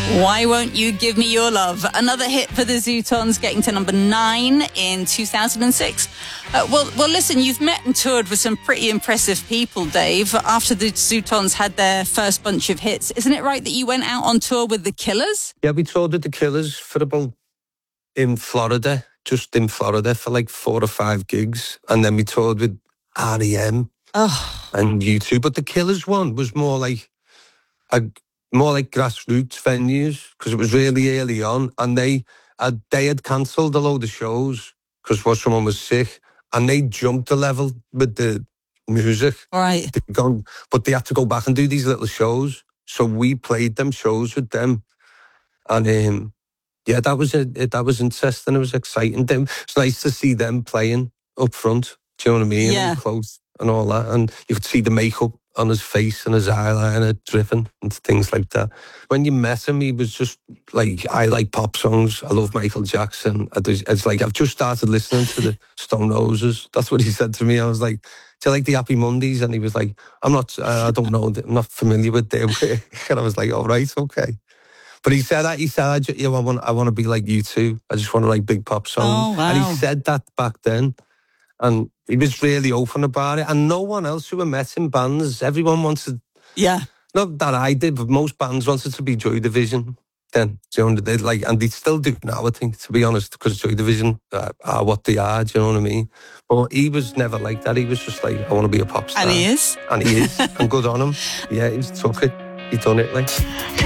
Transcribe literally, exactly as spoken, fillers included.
Why Won't You Give Me Your Love? Another hit for the Zootons, getting to number nine in two thousand six. Uh, well, well, listen, you've met and toured with some pretty impressive people, Dave, after the Zootons had their first bunch of hits. Isn't it right that you went out on tour with the Killers? Yeah, we toured with the Killers for about, in Florida, just in Florida for like four or five gigs. And then we toured with R E M oh. and U two. But the Killers one was more like a more like grassroots venues because it was really early on, and they had, they had cancelled a load of shows because someone was sick, and they jumped a level with the music. Right. Gone, but they had to go back and do these little shows. So we played them shows with them, and um, yeah, that was a, it. That was interesting. It was exciting. Them, it's nice to see them playing up front. Do you know what I mean? Yeah. And close and all that, and you could see the makeup on his face and his eyeliner driven and things like that. When you met him, he was just like, I like pop songs. I love Michael Jackson. It's like, I've just started listening to the Stone Roses. That's what he said to me. I was like, do you like the Happy Mondays? And he was like, I'm not, uh, I don't know, I'm not familiar with their work. And I was like, all right, okay. But he said that, he said, I, just, you know, I want, I want to be like you too. I just want to write big pop songs. Oh, wow. And he said that back then. And he was really open about it. And no one else who I met in bands, everyone wanted... Yeah. Not that I did, but most bands wanted to be Joy Division then. Do you know, they like, and they still do now, I think, to be honest, because Joy Division are, are what they are, do you know what I mean? But he was never like that. He was just like, I want to be a pop star. And he is. And he is. And good on him. Yeah, he's took it. He done it, like...